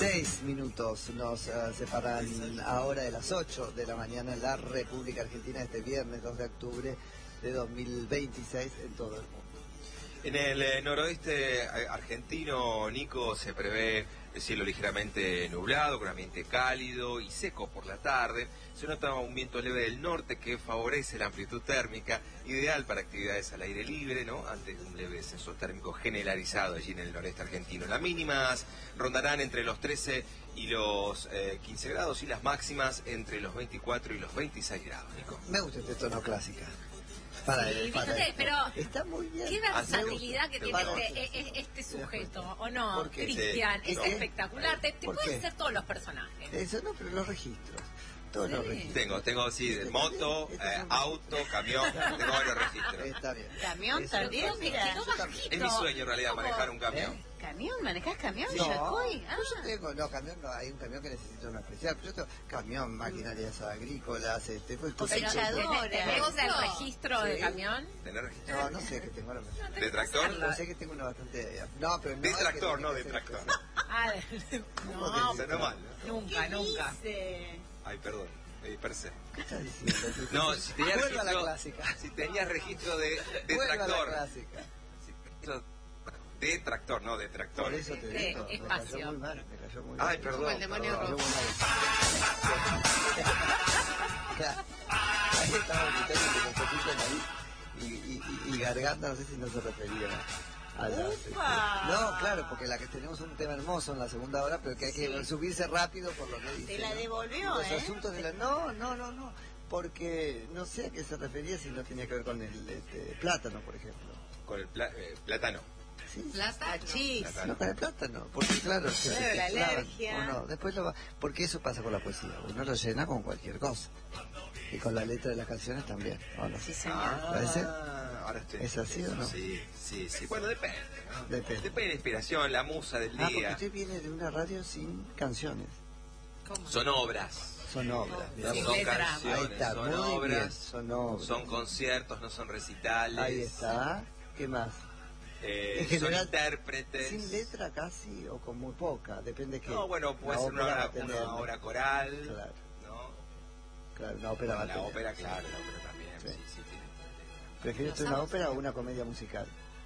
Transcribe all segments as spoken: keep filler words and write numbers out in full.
Seis minutos nos uh, separan ahora de las ocho de la mañana en la República Argentina este viernes dos de octubre de dos mil veintiséis en todo el mundo. En el eh, noroeste argentino, Nico, se prevé el cielo ligeramente nublado, con ambiente cálido y seco por la tarde. Se nota un viento leve del norte que favorece la amplitud térmica, ideal para actividades al aire libre, ¿no? Ante un leve descenso térmico generalizado allí en el noreste argentino. Las mínimas rondarán entre los trece y los eh, quince grados y las máximas entre los veinticuatro y los veintiséis grados, Nico. Me gusta este tono clásica. Para sí, él, para viste, él. pero está muy bien. qué versatilidad que tiene para este, este, este sujeto, ¿o no? ¿Por qué? Cristian, Sí. es ¿No? espectacular. Te, te ¿Por pueden qué? ser todos los personajes. Eso no, pero los registros. Todos Sí. los registros. Tengo, tengo, sí, de moto, Este eh, es un auto, camión, tengo varios registros. Está bien. Camión Eso también, está bien. mira. Quedó bajito. Es mi sueño en realidad ¿Cómo? manejar un camión. ¿Eh? ¿Camión? ¿Manejás camión? No, Yolcoy? Ah. yo tengo, no, camión no, hay un camión que necesita una especial, pero yo tengo camión, maquinarias agrícolas, este, pues, cosas- Cosechadora. ¿Tenemos el registro de Sí. camión? ¿Tener registro? No, no sé que tengo la ¿De tractor? Yo sé que tengo una bastante... No, pero no De es que tractor, tiene no que de ser tractor. especial. Ah, ¿Cómo no, que Sonó mal, ¿no? nunca, nunca. Dice? Ay, perdón, me dispersé. ¿Qué estás diciendo? No, si tenías Vuelva a la registro, clásica. si tenías registro de, de Vuelva a la tractor. clásica. Si tenías de tractor, no de tractor. Por eso te De digo, me espacio. cayó muy mal, me cayó muy mal. Ay, perdón. Como el demonio perdón. Me cayó muy mal. Claro. Ahí estaba gritando con poquito nariz y, y, y, y garganta, no sé si no se refería a la... ¡Upa! No, claro, porque la que tenemos un tema hermoso en la segunda hora, pero que hay que Sí. subirse rápido por lo que dice. Te la ¿no? devolvió, Los ¿eh? asuntos de la... No, no, no, no, porque no sé a qué se refería si no tenía que ver con el este, plátano, por ejemplo. Con el pla- eh, plátano. Sí, Plata, Achís. no con el plátano, porque claro, se- Claro, se la clavan, alergia. o no, después lo va, porque eso pasa con la poesía, uno lo llena con cualquier cosa, y con la letra de las canciones también, ¿o no? Sí, señor. ¿Parece? Ahora estoy. ¿Es así o no? Sí, sí, sí. Bueno, depende, ¿no? Depende. Depende de la inspiración, la musa del Ah, porque día. usted viene de una radio sin canciones, ¿cómo? Son obras. son obras, Sin digamos. Son letra. canciones, Ahí está, son muy bien, obras, son obras. son conciertos, no son recitales. Ahí está, ¿qué más? Eh, En son general, intérpretes. Sin letra casi o con muy poca, depende que No, bueno, puede ser una ópera va obra, a tener, una ¿no? obra coral, Claro, ¿no? claro, una ópera va a La tener. ópera, claro, la ópera también, Sí. sí, sí, tiene. ¿Prefieres Los una amos. ópera o una comedia musical?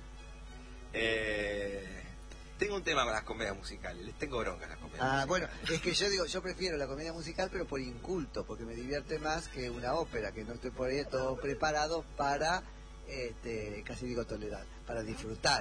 Eh, tengo un tema con las comedias musicales, les tengo bronca a las comedias Ah, musicales. bueno, es que yo digo, yo prefiero la comedia musical, pero por inculto, porque me divierte más que una ópera, que no estoy por ahí todo preparado para, este, casi digo tolerar, para disfrutar.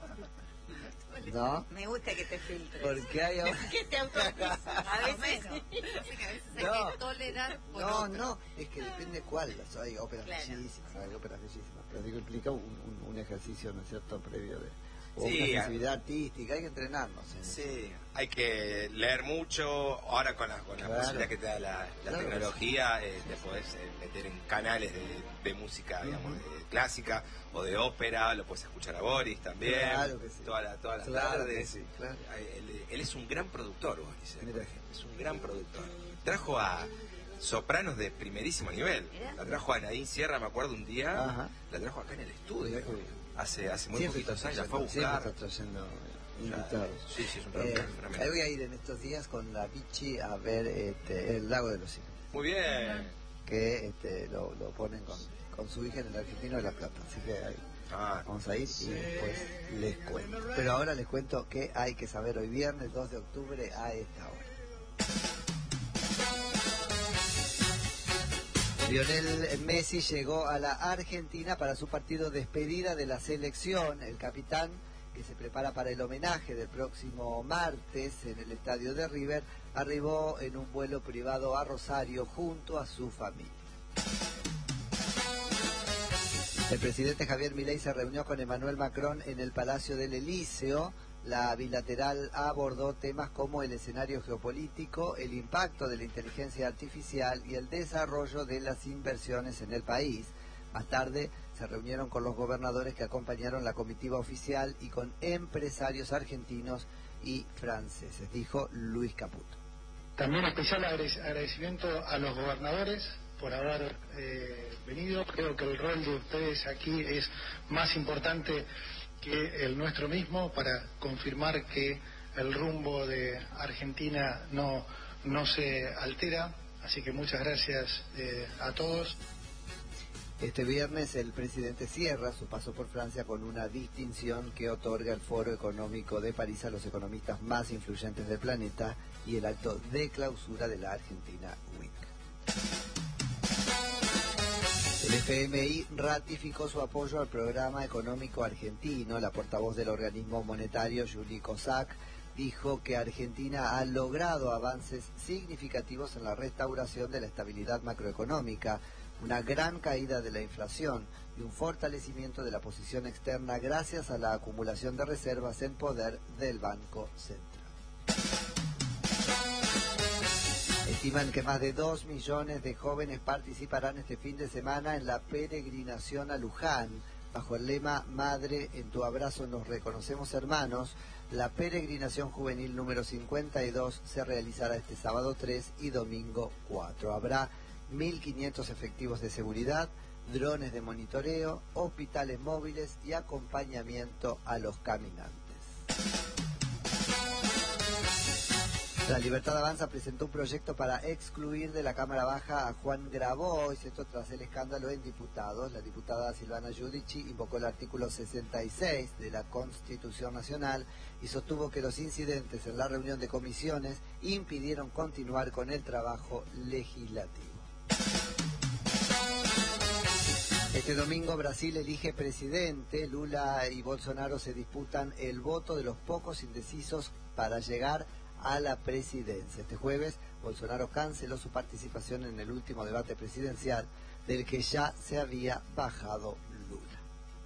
¿No? Me gusta que te filtres. Porque hay ahora... ¿Qué te autorizas? A veces. Bueno, así que a veces hay No. que tolerar por No, otro. no, es que depende cuál, hay óperas Claro. bellísimas, hay óperas bellísimas, pero digo, implica un, un, un ejercicio, ¿no es cierto?, previo de... O Sí, una a- sensibilidad artística, hay que entrenarnos en eso. Sí, hay que leer mucho. Ahora con la, con la Claro. posibilidad que te da la, la Claro que tecnología, eh, te podés eh, meter en canales de, de música, digamos, Ujú. de clásica o de ópera, lo puedes escuchar a Boris también, Claro que sí. toda la- todas las Claro que tardes. sí, claro. Él, él es un gran productor, Boris, eh, por Mira. ejemplo, es un gran productor. Trajo a sopranos de primerísimo nivel. Mira. La trajo a Nadine Sierra, me acuerdo un día, Ajá. la trajo acá en el estudio. Mira qué bien. Hace, hace muy Siempre poquitos está años, la fue a trayendo, siempre buscar. está trayendo eh, invitados. Sí, sí, es un Eh, productor fenomenal. ahí voy a ir en estos días con la Vichy a ver este, el Lago de los Cisnes, Muy bien. que este, lo, lo ponen con, con su hija en el Argentino de La Plata, así que ahí Ah, vamos a ir y después les cuento. Pero ahora les cuento que hay que saber hoy viernes dos de octubre a esta hora. Lionel Messi llegó a la Argentina para su partido de despedida de la selección. El capitán, que se prepara para el homenaje del próximo martes en el estadio de River, arribó en un vuelo privado a Rosario junto a su familia. El presidente Javier Milei se reunió con Emmanuel Macron en el Palacio del Elíseo. La bilateral abordó temas como el escenario geopolítico, el impacto de la inteligencia artificial y el desarrollo de las inversiones en el país. Más tarde se reunieron con los gobernadores que acompañaron la comitiva oficial y con empresarios argentinos y franceses, dijo Luis Caputo. También especial agradecimiento a los gobernadores por haber eh, venido. Creo que el rol de ustedes aquí es más importante que el nuestro mismo para confirmar que el rumbo de Argentina no, no se altera, así que muchas gracias eh, a todos. Este viernes el presidente cierra su paso por Francia con una distinción que otorga el Foro Económico de París a los economistas más influyentes del planeta y el acto de clausura de la Argentina Week. El F M I ratificó su apoyo al programa económico argentino. La portavoz del organismo monetario, Julie Kozak, dijo que Argentina ha logrado avances significativos en la restauración de la estabilidad macroeconómica, una gran caída de la inflación y un fortalecimiento de la posición externa gracias a la acumulación de reservas en poder del Banco Central. Estiman que más de dos millones de jóvenes participarán este fin de semana en la peregrinación a Luján. Bajo el lema Madre, en tu abrazo nos reconocemos hermanos, la peregrinación juvenil número cincuenta y dos se realizará este sábado tres y domingo cuatro. Habrá mil quinientos efectivos de seguridad, drones de monitoreo, hospitales móviles y acompañamiento a los caminantes. La Libertad Avanza presentó un proyecto para excluir de la Cámara Baja a Juan Grabois, esto tras el escándalo en diputados. La diputada Silvana Giudici invocó el artículo sesenta y seis de la Constitución Nacional y sostuvo que los incidentes en la reunión de comisiones impidieron continuar con el trabajo legislativo. Este domingo Brasil elige presidente. Lula y Bolsonaro se disputan el voto de los pocos indecisos para llegar a la presidencia. Este jueves Bolsonaro canceló su participación en el último debate presidencial del que ya se había bajado Lula.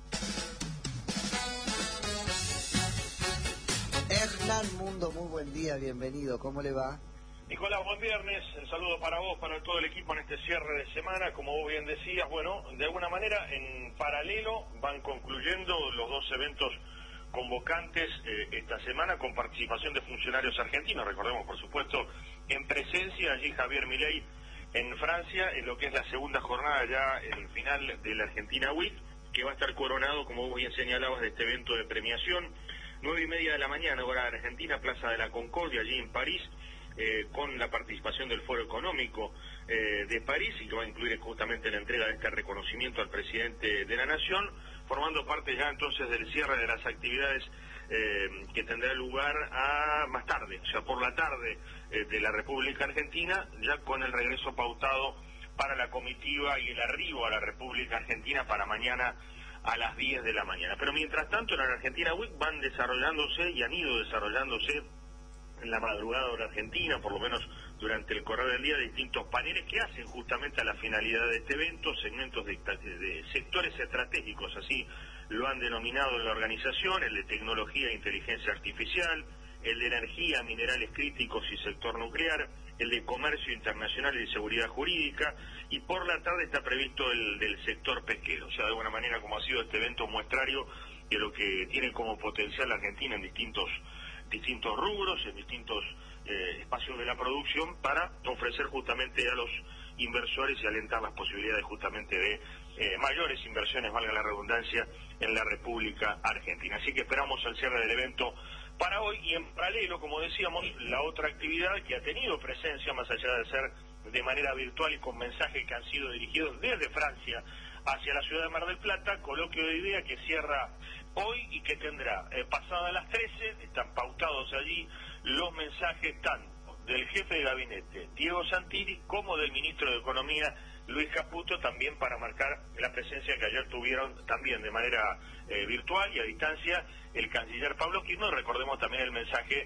Hernán Mundo, muy buen día, bienvenido, ¿cómo le va? Nicolás, buen viernes, el saludo para vos, para todo el equipo en este cierre de semana. Como vos bien decías, bueno, de alguna manera en paralelo van concluyendo los dos eventos convocantes eh, esta semana con participación de funcionarios argentinos. Recordemos, por supuesto, en presencia allí Javier Milei en Francia, en lo que es la segunda jornada ya, el final de la Argentina Week, que va a estar coronado, como vos bien señalabas, de este evento de premiación, nueve y media de la mañana, hora de Argentina, Plaza de la Concordia, allí en París, eh, con la participación del Foro Económico eh, de París, y que va a incluir justamente la entrega de este reconocimiento al presidente de la Nación, formando parte ya entonces del cierre de las actividades eh, que tendrá lugar a más tarde, o sea, por la tarde eh, de la República Argentina, ya con el regreso pautado para la comitiva y el arribo a la República Argentina para mañana a las diez de la mañana. Pero mientras tanto, en la Argentina Week van desarrollándose y han ido desarrollándose en la madrugada de la Argentina, por lo menos durante el correr del día, distintos paneles que hacen justamente a la finalidad de este evento, segmentos de, de sectores estratégicos, así lo han denominado en la organización, el de tecnología e inteligencia artificial, el de energía, minerales críticos y sector nuclear, el de comercio internacional y seguridad jurídica, y por la tarde está previsto el del sector pesquero. O sea, de alguna manera, como ha sido este evento muestrario de lo que tiene como potencial la Argentina en distintos distintos rubros, en distintos eh, espacios de la producción, para ofrecer justamente a los inversores y alentar las posibilidades justamente de eh, mayores inversiones, valga la redundancia, en la República Argentina. Así que esperamos el cierre del evento para hoy, y en paralelo, como decíamos, la otra actividad que ha tenido presencia, más allá de ser de manera virtual y con mensajes que han sido dirigidos desde Francia hacia la ciudad de Mar del Plata, coloquio de idea que cierra hoy y que tendrá, eh, pasadas las trece, están pautados allí los mensajes tanto del jefe de gabinete, Diego Santilli, como del ministro de Economía, Luis Caputo, también para marcar la presencia que ayer tuvieron también de manera eh, virtual y a distancia el canciller Pablo Kirchner. Recordemos también el mensaje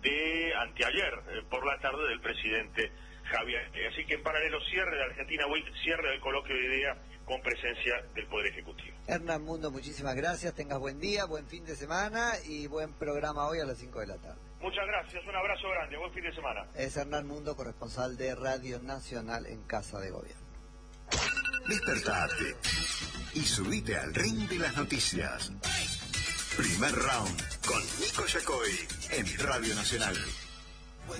de anteayer eh, por la tarde del presidente Javier. Eh, así que en paralelo, cierre de Argentina Week, cierre del coloquio de idea con presencia del Poder Ejecutivo. Hernán Mundo, muchísimas gracias, tengas buen día, buen fin de semana y buen programa hoy a las cinco de la tarde. Muchas gracias, un abrazo grande, buen fin de semana. Es Hernán Mundo, corresponsal de Radio Nacional en Casa de Gobierno. Despertate y subite al ring de las noticias. Primer round con Nico Yacoy en Radio Nacional.